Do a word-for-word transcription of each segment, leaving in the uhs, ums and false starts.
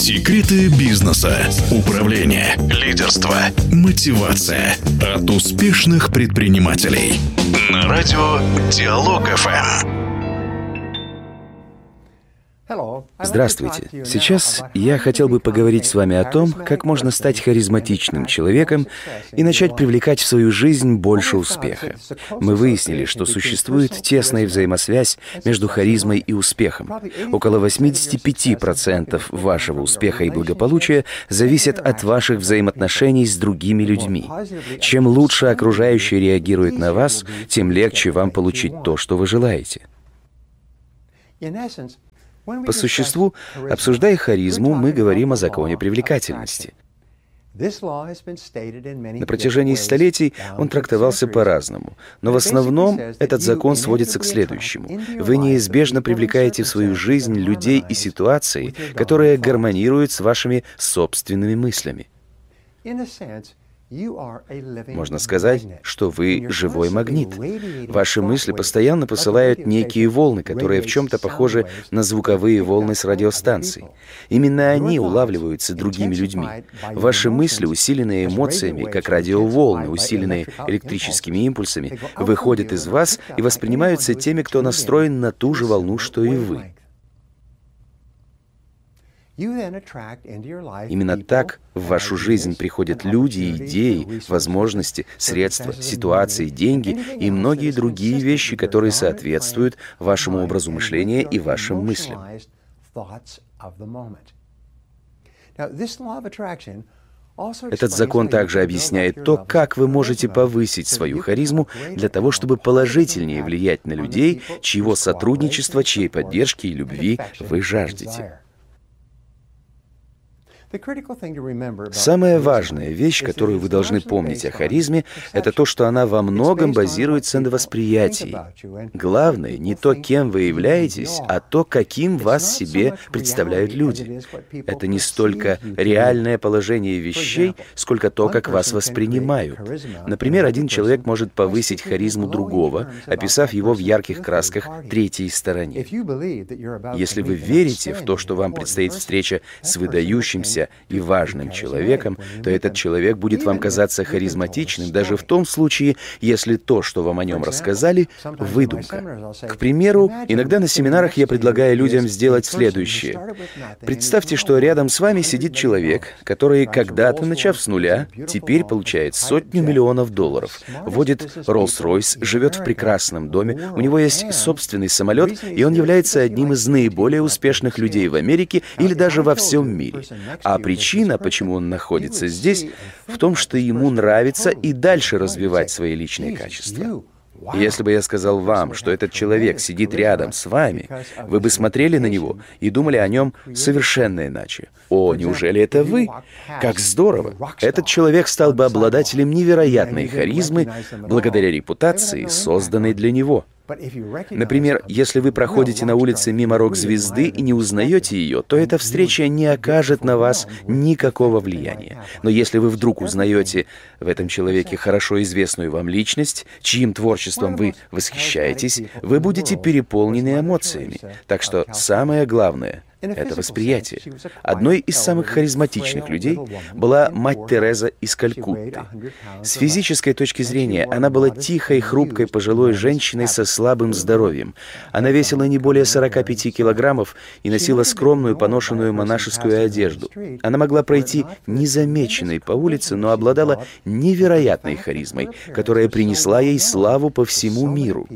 Секреты бизнеса, управления, лидерства, мотивация от успешных предпринимателей. На радио Диалог эф эм. Здравствуйте. Сейчас я хотел бы поговорить с вами о том, как можно стать харизматичным человеком и начать привлекать в свою жизнь больше успеха. Мы выяснили, что существует тесная взаимосвязь между харизмой и успехом. Около восемьдесят пять процентов вашего успеха и благополучия зависят от ваших взаимоотношений с другими людьми. Чем лучше окружающие реагируют на вас, тем легче вам получить то, что вы желаете. По существу, обсуждая харизму, мы говорим о законе привлекательности. На протяжении столетий он трактовался по-разному, но в основном этот закон сводится к следующему. Вы неизбежно привлекаете в свою жизнь людей и ситуации, которые гармонируют с вашими собственными мыслями. Можно сказать, что вы живой магнит. Ваши мысли постоянно посылают некие волны, которые в чем-то похожи на звуковые волны с радиостанций. Именно они улавливаются другими людьми. Ваши мысли, усиленные эмоциями, как радиоволны, усиленные электрическими импульсами, выходят из вас и воспринимаются теми, кто настроен на ту же волну, что и вы. Именно так в вашу жизнь приходят люди, идеи, возможности, средства, ситуации, деньги и многие другие вещи, которые соответствуют вашему образу мышления и вашим мыслям. Этот закон также объясняет то, как вы можете повысить свою харизму для того, чтобы положительнее влиять на людей, чьего сотрудничества, чьей поддержки и любви вы жаждете. Самая важная вещь, которую вы должны помнить о харизме, это то, что она во многом базируется на восприятии. Главное не то, кем вы являетесь, а то, каким вас себе представляют люди. Это не столько реальное положение вещей, сколько то, как вас воспринимают. Например, один человек может повысить харизму другого, описав его в ярких красках третьей стороне. Если вы верите в то, что вам предстоит встреча с выдающимся и важным человеком, то этот человек будет вам казаться харизматичным даже в том случае, если то, что вам о нем рассказали, выдумка. К примеру, иногда на семинарах я предлагаю людям сделать следующее. Представьте, что рядом с вами сидит человек, который когда-то, начав с нуля, теперь получает сотню миллионов долларов, водит Rolls-Royce, живет в прекрасном доме, у него есть собственный самолет, и он является одним из наиболее успешных людей в Америке или даже во всем мире. А причина, почему он находится здесь, в том, что ему нравится и дальше развивать свои личные качества. И если бы я сказал вам, что этот человек сидит рядом с вами, вы бы смотрели на него и думали о нем совершенно иначе. О, неужели это вы? Как здорово! Этот человек стал бы обладателем невероятной харизмы благодаря репутации, созданной для него. Например, если вы проходите на улице мимо рок-звезды и не узнаете ее, то эта встреча не окажет на вас никакого влияния. Но если вы вдруг узнаете в этом человеке хорошо известную вам личность, чьим творчеством вы восхищаетесь, вы будете переполнены эмоциями. Так что самое главное — это восприятие. Одной из самых харизматичных людей была мать Тереза из Калькутты. С физической точки зрения она была тихой, хрупкой пожилой женщиной со слабым здоровьем. Она весила не более сорока пяти килограммов и носила скромную поношенную монашескую одежду. Она могла пройти незамеченной по улице, но обладала невероятной харизмой, которая принесла ей славу по всему миру.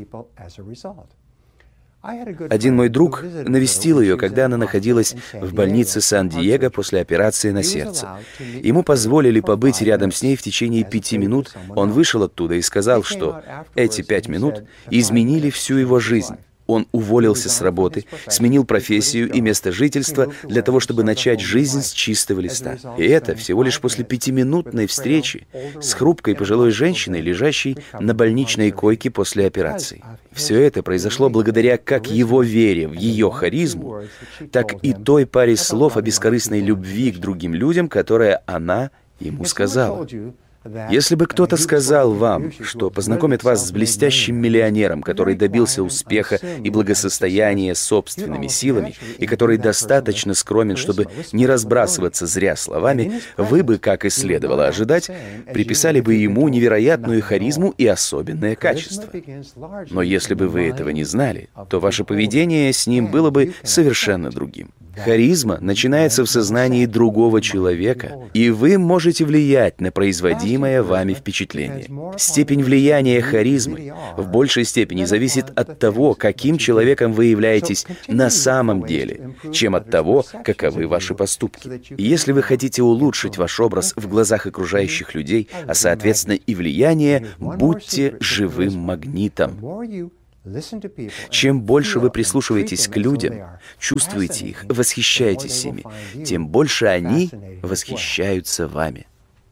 Один мой друг навестил ее, когда она находилась в больнице Сан-Диего после операции на сердце. Ему позволили побыть рядом с ней в течение пяти минут. Он вышел оттуда и сказал, что эти пять минут изменили всю его жизнь. Он уволился с работы, сменил профессию и место жительства для того, чтобы начать жизнь с чистого листа. И это всего лишь после пятиминутной встречи с хрупкой пожилой женщиной, лежащей на больничной койке после операции. Все это произошло благодаря как его вере в ее харизму, так и той паре слов о бескорыстной любви к другим людям, которые она ему сказала. Если бы кто-то сказал вам, что познакомит вас с блестящим миллионером, который добился успеха и благосостояния собственными силами, и который достаточно скромен, чтобы не разбрасываться зря словами, вы бы, как и следовало ожидать, приписали бы ему невероятную харизму и особенное качество. Но если бы вы этого не знали, то ваше поведение с ним было бы совершенно другим. Харизма начинается в сознании другого человека, и вы можете влиять на производимое вами впечатление. Степень влияния харизмы в большей степени зависит от того, каким человеком вы являетесь на самом деле, чем от того, каковы ваши поступки. И если вы хотите улучшить ваш образ в глазах окружающих людей, а соответственно и влияние, будьте живым магнитом. Чем больше вы прислушиваетесь к людям, чувствуете их, восхищаетесь ими, тем больше они восхищаются вами.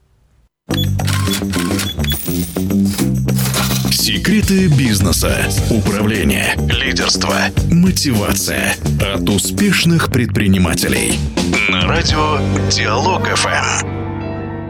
Секреты бизнеса, управления, лидерства, мотивация от успешных предпринимателей. На радио Диалог эф эм.